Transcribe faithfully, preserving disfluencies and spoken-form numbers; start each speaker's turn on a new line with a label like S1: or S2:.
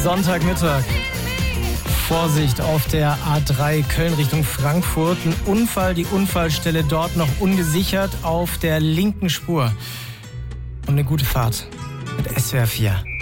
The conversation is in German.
S1: Sonntagmittag. Vorsicht auf der A drei Köln Richtung Frankfurt. Ein Unfall, die Unfallstelle dort noch ungesichert auf der linken Spur. Und eine gute Fahrt mit S W R vier.